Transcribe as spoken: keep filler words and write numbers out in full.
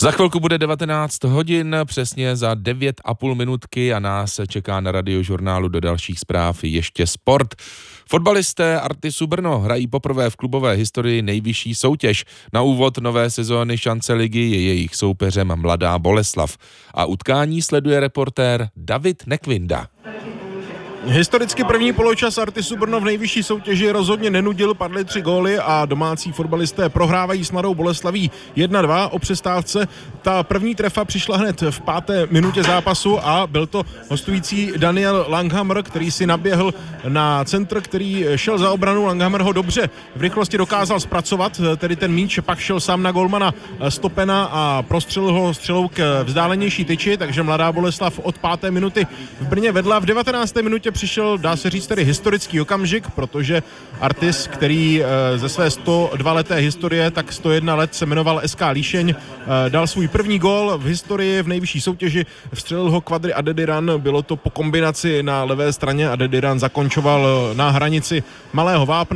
Za chvilku bude devatenáct hodin, přesně za devět a půl minutky a nás čeká na Radiožurnálu do dalších zpráv ještě sport. Fotbalisté Artisu Brno hrají poprvé v klubové historii nejvyšší soutěž. Na úvod nové sezóny šance ligy je jejich soupeřem Mladá Boleslav. A utkání sleduje reportér David Nekvinda. Historicky první poločas Artisu Brno v nejvyšší soutěži rozhodně nenudil, padly tři góly a domácí fotbalisté prohrávají s Mladou Boleslaví jedna dva o přestávce. Ta první trefa přišla hned v páté minutě zápasu a byl to hostující Daniel Langhammer, který si naběhl na centr, který šel za obranu. Langhammer ho dobře v rychlosti dokázal zpracovat, tedy ten míč pak šel sám na golmana Stopena a prostřelil ho střelou k vzdálenější tyči, takže Mladá Boleslav od páté minuty v Brně vedla. V devatenácté minutě přišel, dá se říct, tedy historický okamžik, protože Artis, který ze své sto dva leté historie, tak sto jedna let se jmenoval S K Líšeň, dal svůj první gól v historii v nejvyšší soutěži, vstřelil ho Kvadri Adediran, bylo to po kombinaci na levé straně, Adediran zakončoval na hranici Malého Vápna.